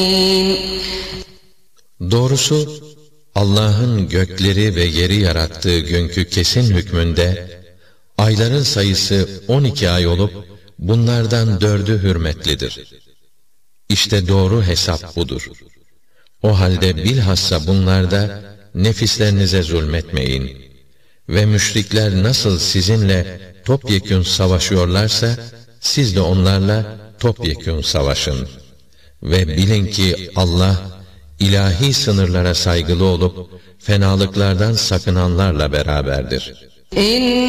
Doğrusu Allah'ın gökleri ve yeri yarattığı günkü kesin hükmünde ayların sayısı 12 ay olup bunlardan 4'ü hürmetlidir. İşte doğru hesap budur. O halde bilhassa bunlarda nefislerinize zulmetmeyin. Ve müşrikler nasıl sizinle topyekün savaşıyorlarsa siz de onlarla topyekün savaşın. Ve bilin ki Allah ilahi sınırlara saygılı olup fenalıklardan sakınanlarla beraberdir.